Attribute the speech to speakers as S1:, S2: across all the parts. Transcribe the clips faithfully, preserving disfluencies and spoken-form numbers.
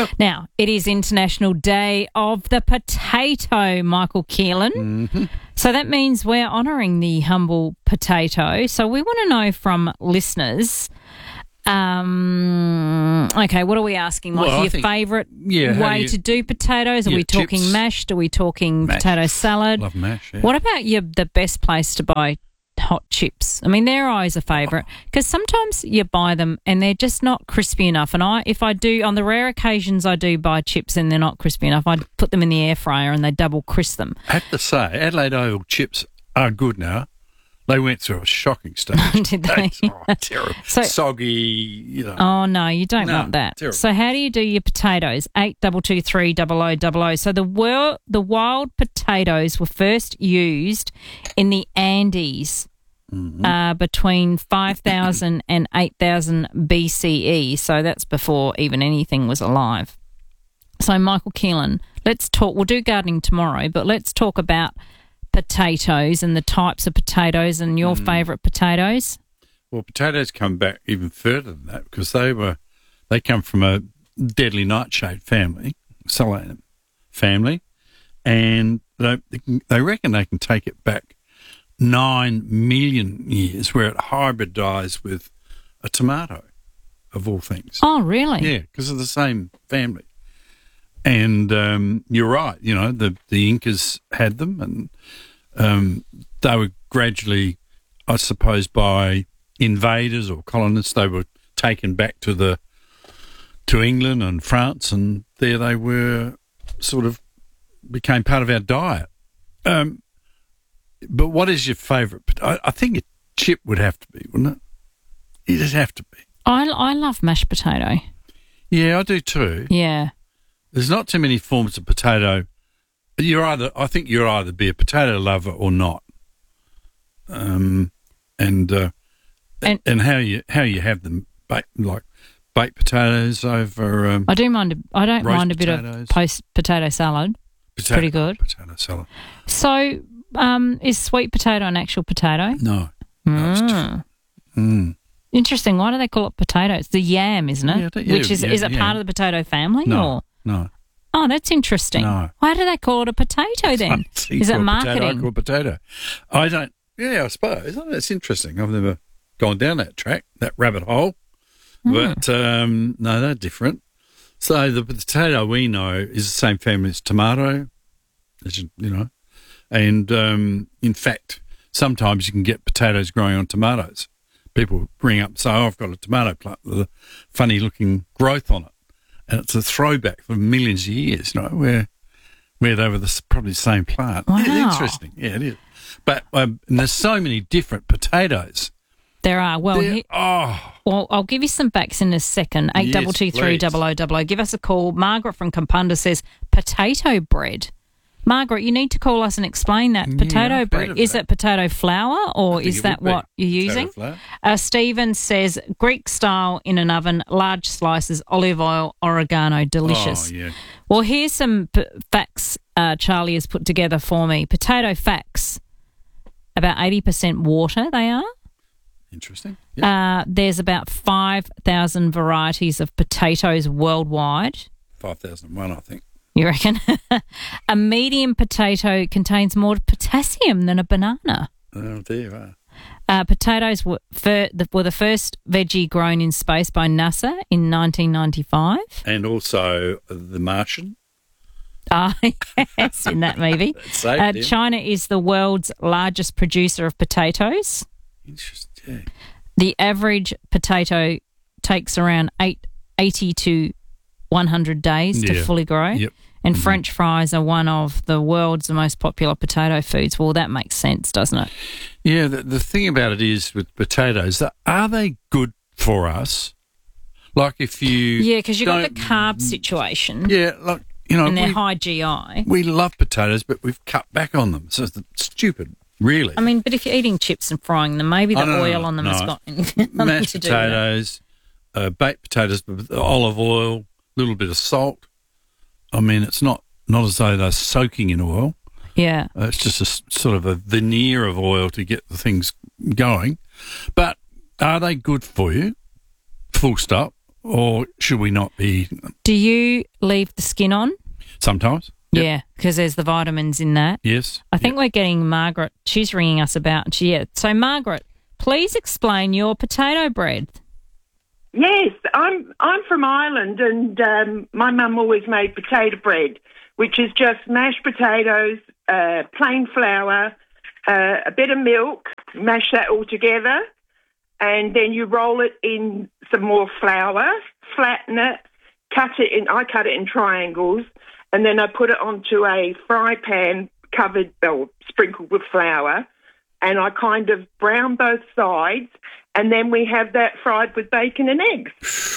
S1: Now, it is International Day of the Potato, Michael Keelan.
S2: Mm-hmm.
S1: So that means we're honouring the humble potato. So we want to know from listeners, um, okay, what are we asking, Mike?
S2: Well, I
S1: Your
S2: think-
S1: favourite
S2: yeah, how
S1: way
S2: you-
S1: to do potatoes? Are
S2: yeah,
S1: we talking
S2: chips.
S1: mashed? Are we talking
S2: Mash.
S1: potato salad?
S2: Love mash, yeah.
S1: What about your the best place to buy hot chips? I mean, they're always a favourite because sometimes you buy them and they're just not crispy enough. And I, if I do, on the rare occasions I do buy chips and they're not crispy enough, I put them in the air fryer and they double crisp them.
S2: I have to say, Adelaide Oval chips are good now. They went through a shocking stage.
S1: Did they?
S2: Oh, terrible.
S1: So-
S2: Soggy, you know.
S1: Oh no, you don't
S2: No,
S1: want that.
S2: terrible.
S1: So how do you do your potatoes? Eight double two three double o double o. So the world, the wild potatoes were first used in the Andes.
S2: Mm-hmm.
S1: Uh, between five thousand and eight thousand B C E, so that's before even anything was alive. So, Michael Keelan, let's talk. We'll do gardening tomorrow, but let's talk about potatoes and the types of potatoes and your
S2: Mm.
S1: favourite potatoes.
S2: Well, potatoes come back even further than that because they were they come from a deadly nightshade family, Solanum family, and they they, can, they reckon they can take it back nine million years, where it hybridised with a tomato, of all things.
S1: Oh, really?
S2: Yeah, because of the same family. And um, you're right, you know, the, the Incas had them and um, they were gradually, I suppose, by invaders or colonists, they were taken back to the to England and France, and there they were sort of became part of our diet. Um, but what is your favourite? I, I think a chip would have to be, wouldn't it? It'd have to be.
S1: I, I love mashed potato.
S2: Yeah, I do too.
S1: Yeah.
S2: There's not too many forms of potato. You're either, I think you're either be a potato lover or not. Um, and, uh,
S1: And-
S2: and how you how you have them, bake, like baked potatoes over um,
S1: I do mind. A, I don't
S2: Roast
S1: mind a bit of
S2: potatoes.
S1: post potato salad.
S2: potato,
S1: pretty good.
S2: potato salad.
S1: So, um, is sweet potato an actual potato?
S2: No, no, it's
S1: Mm.
S2: different. Mm.
S1: Interesting. Why do they call it potato? It's the yam, isn't it?
S2: Yeah, I don't- yeah,
S1: Which is
S2: yeah,
S1: is it
S2: yeah.
S1: part of the potato family?
S2: No,
S1: Or?
S2: no.
S1: Oh, that's interesting.
S2: No.
S1: Why do they call it a potato then?
S2: You
S1: Is it
S2: call
S1: marketing?
S2: Potato, I call it potato. I don't. Yeah, I suppose. Oh, that's interesting. I've never gone down that track, that rabbit hole.
S1: Hmm.
S2: But um, no, they're different. So the potato we know is the same family as tomato, as you, you know, and um, in fact, sometimes you can get potatoes growing on tomatoes. People bring up, say, oh, I've got a tomato plant with a funny-looking growth on it, and it's a throwback for millions of years, you know, where where they were the, probably the same plant.
S1: Wow.
S2: It's interesting, yeah, it is. But um, and there's so many different potatoes.
S1: There are. Well,
S2: They're-
S1: he,
S2: oh,
S1: well, I'll give you some backs in a second. Eight
S2: Yes,
S1: double two three
S2: please.
S1: double o double o. Give us a call. Margaret from Kapunda says potato bread. Margaret, you need to call us and explain that.
S2: Yeah,
S1: Potato
S2: I've heard
S1: bread.
S2: of
S1: Is
S2: that.
S1: it potato flour or
S2: I think
S1: is
S2: it
S1: that
S2: would be
S1: what you're
S2: potato
S1: using?
S2: flour.
S1: Uh, Stephen says Greek style in an oven, large slices, olive oil, oregano, delicious.
S2: Oh, yeah.
S1: Well, here's some p- facts uh, Charlie has put together for me. Potato facts. About eighty percent water they are.
S2: Interesting. Yeah.
S1: Uh, there's about five thousand varieties of potatoes worldwide.
S2: five thousand one, I think.
S1: You reckon? A medium potato contains more potassium than a banana.
S2: Oh, there you are.
S1: Uh, potatoes were, fir- the, were the first veggie grown in space by NASA in nineteen ninety-five.
S2: And also The Martian.
S1: Ah, yes, in that movie.
S2: That's safe,
S1: Uh,
S2: yeah.
S1: China is the world's largest producer of potatoes.
S2: Interesting.
S1: The average potato takes around eight, eighty to one hundred days to
S2: Yeah.
S1: fully grow.
S2: Yep.
S1: And French fries are one of the world's most popular potato foods. Well, that makes sense, doesn't it?
S2: Yeah, the, the thing about it is with potatoes, that are they good for us? Like if you...
S1: Yeah, because you've got the
S2: don't-
S1: carb situation
S2: Yeah, like, you know,
S1: and they're
S2: we,
S1: high G I.
S2: we love potatoes, but we've cut back on them. So it's stupid, really.
S1: I mean, but if you're eating chips and frying them, maybe the
S2: Oh, no, no,
S1: oil
S2: no,
S1: on them
S2: no.
S1: has got nothing
S2: Mashed
S1: to do with it.
S2: potatoes, uh, baked potatoes with olive oil, a little bit of salt. I mean, it's not, not as though they're soaking in oil.
S1: Yeah.
S2: Uh, it's just a s- sort of a veneer of oil to get the things going. But are they good for you? Full stop. or should we not be?
S1: Do you leave the skin on?
S2: Sometimes. Yep.
S1: Yeah, because there's the vitamins in that.
S2: Yes.
S1: I think
S2: Yep.
S1: we're getting Margaret. She's ringing us about. She, yeah. So, Margaret, please explain your potato bread.
S3: Yes, I'm I'm from Ireland, and um, my mum always made potato bread, which is just mashed potatoes, uh, plain flour, uh, a bit of milk, mash that all together, and then you roll it in some more flour, flatten it, cut it in. I cut it in triangles, and then I put it onto a fry pan covered or sprinkled with flour, and I kind of brown both sides. And then we have that fried with bacon and eggs.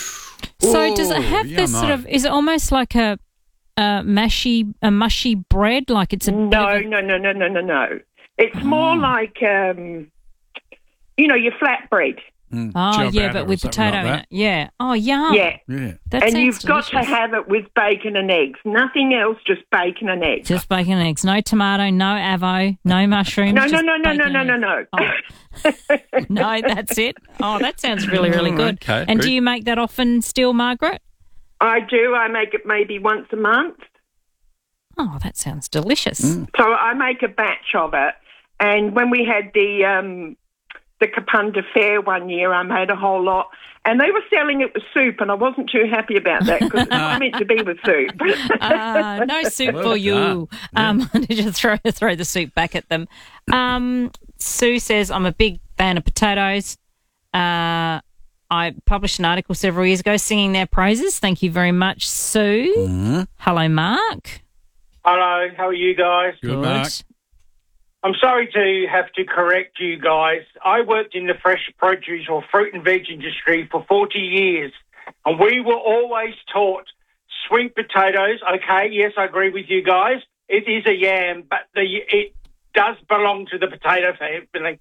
S1: So does it have
S2: Ooh,
S1: this
S2: yummo.
S1: sort of? Is it almost like a, a mashy, a mushy bread? Like it's a bit
S3: No,
S1: of a-
S3: no, no, no, no, no, no. It's more like, um, you know, your flatbread.
S2: Mm,
S1: Oh yeah,
S2: ciabatta
S1: but
S2: or
S1: with
S2: something
S1: potato
S2: like
S1: in
S2: that.
S1: it. Yeah. Oh yum.
S3: Yeah.
S2: Yeah.
S1: That
S3: And
S1: sounds
S3: you've got to
S1: delicious.
S3: have it with bacon and eggs. Nothing else, just bacon and eggs.
S1: Just bacon and eggs. No tomato, no avo, no mushrooms.
S3: no, no,
S1: just
S3: no, no, no,
S1: bacon
S3: no,
S1: and
S3: no,
S1: eggs.
S3: no.
S1: Oh. No, that's it. Oh, that sounds really, really good.
S2: Okay,
S1: and do
S2: good.
S1: you make that often still, Margaret?
S3: I do. I make it maybe once a month.
S1: Oh, that sounds delicious.
S2: Mm.
S3: So I make a batch of it. And when we had the um, the Kapunda Fair one year, I made a whole lot. And they were selling it with soup, and I wasn't too happy about that because it's not meant to be with soup.
S1: Uh, no soup
S2: Well
S1: for you.
S2: done.
S1: Um, Did you throw throw the soup back at them? Um, Sue says, I'm a big fan of potatoes. Uh, I published an article several years ago singing their praises. Thank you very much, Sue.
S2: Mm-hmm.
S1: Hello, Mark.
S4: Hello, how are you guys?
S2: Good, Mark.
S4: I'm sorry to have to correct you guys. I worked in the fresh produce or fruit and veg industry for forty years, and we were always taught sweet potatoes. Okay, yes, I agree with you guys. It is a yam, but the it does belong to the potato family.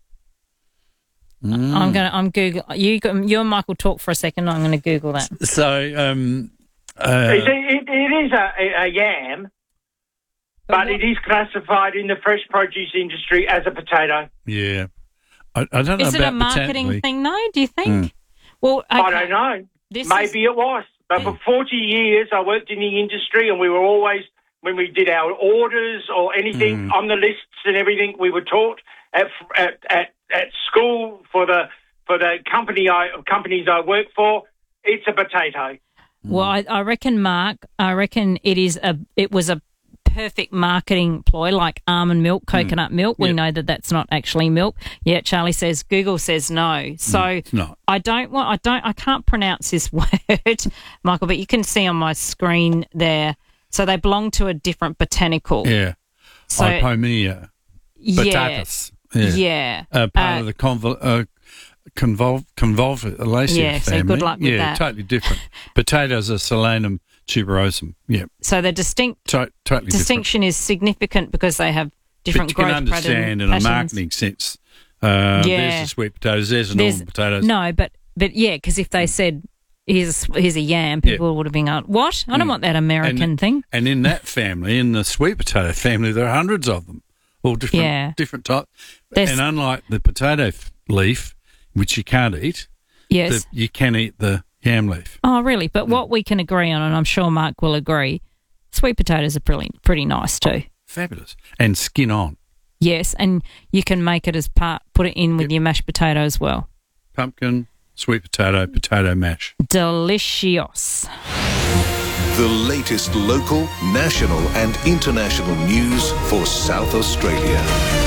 S2: Mm.
S1: I'm gonna. I'm Google. You, go- you and Michael talk for a second. I'm going to Google that.
S2: So, um, uh,
S4: It, it, it is a, a, a yam, but it is classified in the fresh produce industry as a potato.
S2: yeah, I, I don't know
S1: Is it
S2: about
S1: a marketing
S2: botanically.
S1: thing, though? Do you think?
S2: Mm.
S1: Well, okay.
S4: I don't know.
S1: This
S4: Maybe
S1: is,
S4: it was. But for forty years, I worked in the industry, and we were always, when we did our orders or anything
S2: Mm.
S4: on the lists and everything, we were taught at at at, at school for the for the company I companies I work for, it's a potato.
S1: well, I, I reckon, Mark. I reckon it is a. It was a perfect marketing ploy, like almond milk, coconut milk. We
S2: Yep.
S1: know that that's not actually milk. Yeah, Charlie says Google says no. So
S2: It's not.
S1: I don't want. I don't. I can't pronounce this word, Michael. But you can see on my screen there. So they belong to a different botanical.
S2: Yeah.
S1: So
S2: Ipomea.
S1: yeah,
S2: Batatas. Yeah.
S1: yeah.
S2: Uh, part
S1: Uh,
S2: of the convol- uh, convol- convolvulaceae
S1: Yeah, so
S2: family.
S1: good luck with
S2: yeah,
S1: that.
S2: totally different. Potatoes are Solanum tuberosum. Yeah,
S1: So the distinct
S2: to- totally
S1: distinction is significant because they have different
S2: different. But you
S1: growth
S2: can understand in
S1: pattern,
S2: a
S1: patterns.
S2: marketing sense. Uh,
S1: Yeah.
S2: There's the sweet potatoes. There's the
S1: There's-
S2: normal potatoes.
S1: No, but but yeah, because if they said here's a, here's a yam, people would have been going, "What? I don't
S2: Mm.
S1: want that American
S2: And-
S1: thing."
S2: And in that family, in the sweet potato family, there are hundreds of them, all different,
S1: Yeah.
S2: different types.
S1: There's-
S2: And unlike the potato f- leaf, which you can't eat,
S1: Yes.
S2: the, you can eat the yam leaf.
S1: Oh, really? But what we can agree on, and I'm sure Mark will agree, sweet potatoes are pretty pretty nice too.
S2: Fabulous. And skin on.
S1: Yes, and you can make it as part, put it in with your mashed potato as well.
S2: Pumpkin, sweet potato, potato mash.
S1: Delicious.
S5: The latest local, national and international news for South Australia.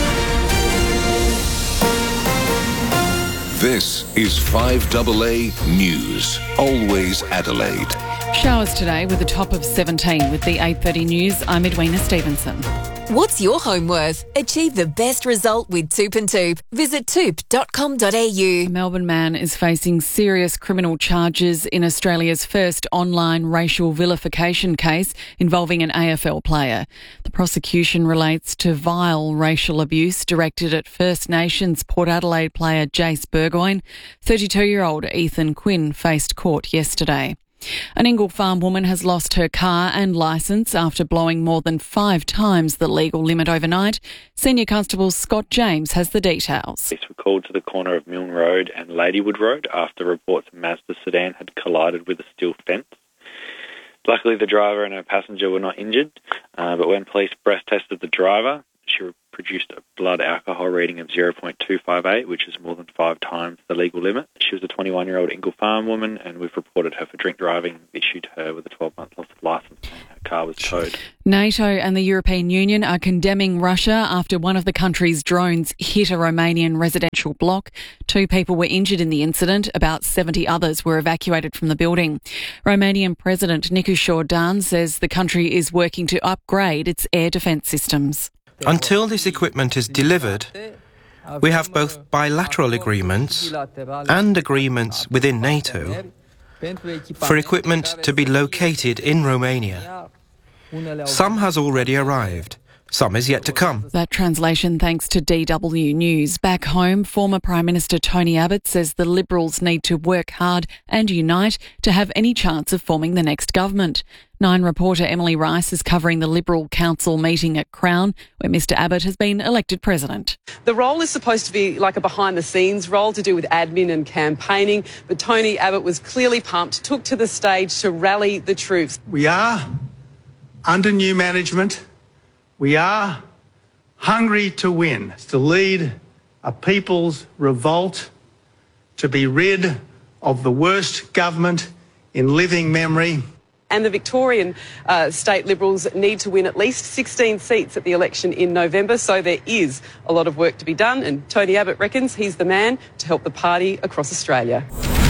S5: This is five A A News, always Adelaide.
S6: Showers today with a top of seventeen. With the eight thirty news, I'm Edwina Stevenson.
S7: What's your home worth? Achieve the best result with Toop and Toop. Visit toop dot com dot a u.
S6: A Melbourne man is facing serious criminal charges in Australia's first online racial vilification case involving an A F L player. The prosecution relates to vile racial abuse directed at First Nations Port Adelaide player Jace Burgoyne. thirty-two-year-old Ethan Quinn faced court yesterday. An Ingle Farm woman has lost her car and licence after blowing more than five times the legal limit overnight. Senior Constable Scott James has the details.
S8: Police were called to the corner of Milne Road and Ladywood Road after reports a Mazda sedan had collided with a steel fence. Luckily, the driver and her passenger were not injured, uh, but when police breath tested the driver, she produced a blood alcohol reading of zero point two five eight, which is more than five times the legal limit. She was a twenty-one-year-old Ingle Farm woman, and we've reported her for drink driving, issued her with a twelve-month loss of licence, and her car was towed.
S6: NATO and the European Union are condemning Russia after one of the country's drones hit a Romanian residential block. Two people were injured in the incident. About seventy others were evacuated from the building. Romanian President Nicu Șordan says the country is working to upgrade its air defence systems.
S9: Until this equipment is delivered, we have both bilateral agreements and agreements within NATO for equipment to be located in Romania. Some has already arrived. Some is yet to come.
S6: That translation thanks to D W News. Back home, former Prime Minister Tony Abbott says the Liberals need to work hard and unite to have any chance of forming the next government. Nine reporter Emily Rice is covering the Liberal Council meeting at Crown, where Mr Abbott has been elected president.
S10: The role is supposed to be like a behind-the-scenes role to do with admin and campaigning, but Tony Abbott was clearly pumped, took to the stage to rally the troops.
S11: We are under new management. We are hungry to win, to lead a people's revolt, to be rid of the worst government in living memory.
S10: And the Victorian uh, state Liberals need to win at least sixteen seats at the election in November, so there is a lot of work to be done, and Tony Abbott reckons he's the man to help the party across Australia.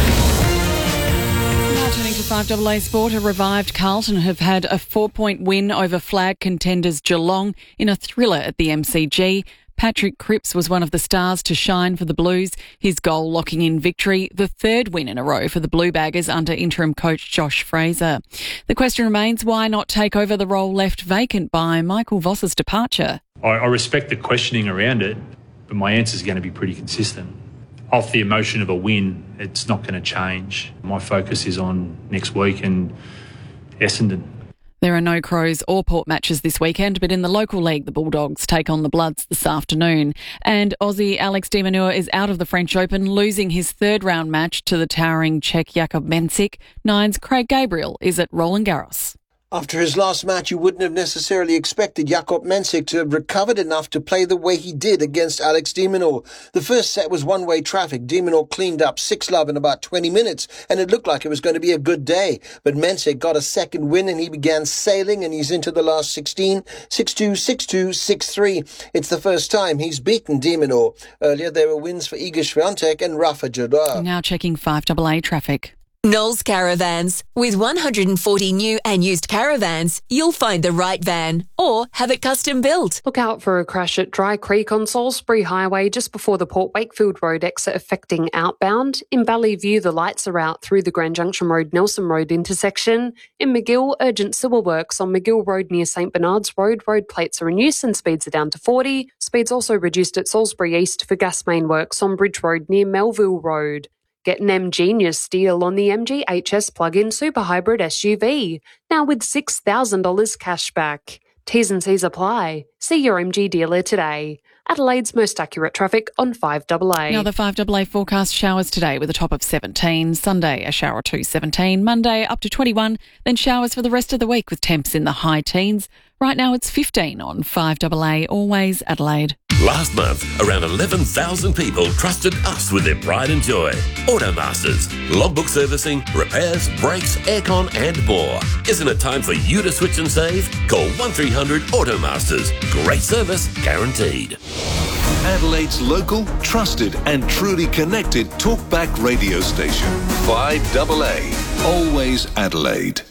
S6: Turning to five A A Sport, a revived Carlton have had a four-point win over flag contenders Geelong in a thriller at the M C G. Patrick Cripps was one of the stars to shine for the Blues, his goal locking in victory, the third win in a row for the Blue Baggers under interim coach Josh Fraser. The question remains, why not take over the role left vacant by Michael Voss's departure?
S12: I, I respect the questioning around it, but my answer is going to be pretty consistent. Off the emotion of a win, it's not going to change. My focus is on next week and Essendon.
S6: There are no Crows or Port matches this weekend, but in the local league, the Bulldogs take on the Bloods this afternoon. And Aussie Alex de Minaur is out of the French Open, losing his third round match to the towering Czech Jakub Mensik. Nine's Craig Gabriel is at Roland Garros.
S13: After his last match, you wouldn't have necessarily expected Jakub Mensik to have recovered enough to play the way he did against Alex de Minaur. The first set was one-way traffic. De Minaur cleaned up six love in about twenty minutes, and it looked like it was going to be a good day. But Mensik got a second win, and he began sailing, and he's into the last sixteen, six two, six two, six three. It's the first time he's beaten de Minaur. Earlier, there were wins for Iga Swiatek and Rafa Nadal.
S6: Now checking five A A traffic.
S7: Knowles Caravans. With one hundred forty new and used caravans, you'll find the right van or have it custom built.
S14: Look out for a crash at Dry Creek on Salisbury Highway just before the Port Wakefield Road exit affecting outbound. In Ballyview, the lights are out through the Grand Junction Road Nelson Road intersection. In McGill, urgent civil works on McGill Road near St Bernard's Road. Road plates are in use and speeds are down to forty. Speeds also reduced at Salisbury East for gas main works on Bridge Road near Melville Road. Get an M Genius deal on the M G H S plug-in super hybrid S U V, now with six thousand dollars cash back. T's and C's apply. See your M G dealer today. Adelaide's most accurate traffic on five A A.
S6: Now the five A A forecast: showers today with a top of seventeen. Sunday, a shower or two, seventeen. Monday, up to twenty-one. Then showers for the rest of the week with temps in the high teens. Right now it's fifteen on five A A. Always Adelaide.
S15: Last month, around eleven thousand people trusted us with their pride and joy. Automasters. Logbook servicing, repairs, brakes, aircon and more. Isn't it time for you to switch and save? Call one three hundred Automasters. Great service guaranteed.
S5: Adelaide's local, trusted and truly connected talkback radio station. five A A. Always Adelaide.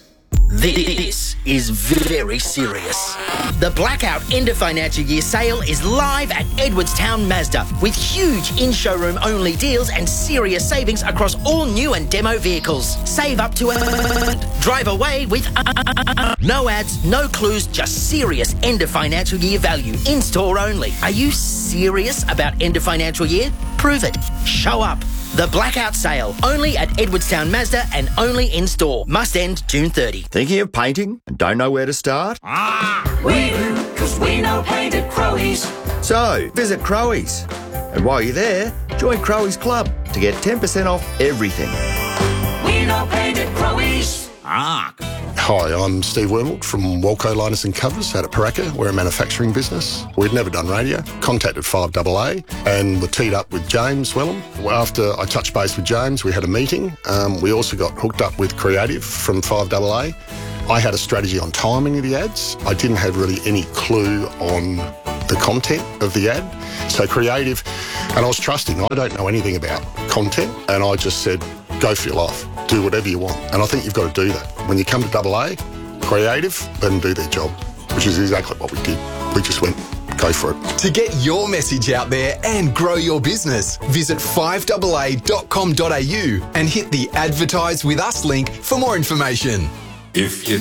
S16: This is very serious. The Blackout End of Financial Year sale is live at Edwardstown Mazda with huge in-showroom only deals and serious savings across all new and demo vehicles. Save up to a... Drive away with... No ads, no clues, just serious end of financial year value. In-store only. Are you serious about end of financial year? Prove it. Show up. The blackout sale, only at Edwardstown Mazda and only in store. Must end June thirtieth.
S17: Thinking of painting and don't know where to start?
S18: Ah, we do, because we know paint at Crowies.
S17: So, visit Crowies. And while you're there, join Crowies Club to get ten percent off everything.
S18: We know paint at Crowies.
S19: Ah. Hi, I'm Steve Wormald from Walco Liners and Covers out at Paraka. We're a manufacturing business. We'd never done radio. Contacted five A A and were teed up with James Wellham. After I touched base with James, we had a meeting. Um, we also got hooked up with Creative from five A A. I had a strategy on timing of the ads. I didn't have really any clue on the content of the ad. So Creative, and I was trusting. I don't know anything about content, and I just said, go for your life. Do whatever you want. And I think you've got to do that. When you come to double A, Creative, let them do their job, which is exactly what we did. We just went, go for it.
S20: To get your message out there and grow your business, visit five A A dot com dot a u and hit the Advertise with Us link for more information.
S15: If you